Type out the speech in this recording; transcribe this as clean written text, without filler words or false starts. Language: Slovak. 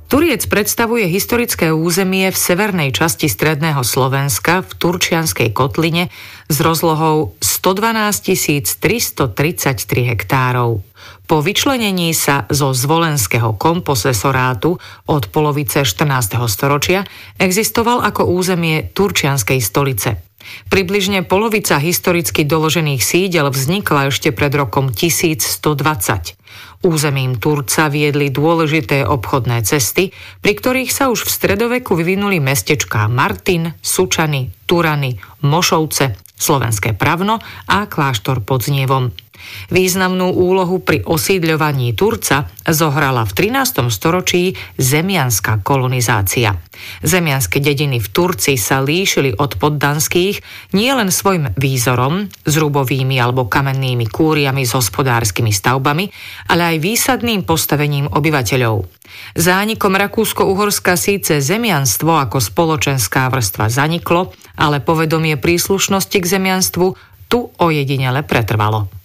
Turiec predstavuje historické územie v severnej časti stredného Slovenska v Turčianskej kotline s rozlohou 112 333 hektárov. Po vyčlenení sa zo zvolenského komposesorátu od polovice 14. storočia existoval ako územie Turčianskej stolice. Približne polovica historicky doložených sídel vznikla ešte pred rokom 1120. Územím Turca viedli dôležité obchodné cesty, pri ktorých sa už v stredoveku vyvinuli mestečká Martin, Sučany, Turany, Mošovce, Slovenské Pravno a kláštor pod Znievom. Významnú úlohu pri osídľovaní Turca zohrala v 13. storočí zemianská kolonizácia. Zemianske dediny v Turci sa líšili od poddanských nielen svojim výzorom, zrubovými alebo kamennými kúriami s hospodárskymi stavbami, ale aj výsadným postavením obyvateľov. Zánikom Rakúsko-Uhorska síce zemianstvo ako spoločenská vrstva zaniklo, ale povedomie príslušnosti k zemianstvu tu ojedinele pretrvalo.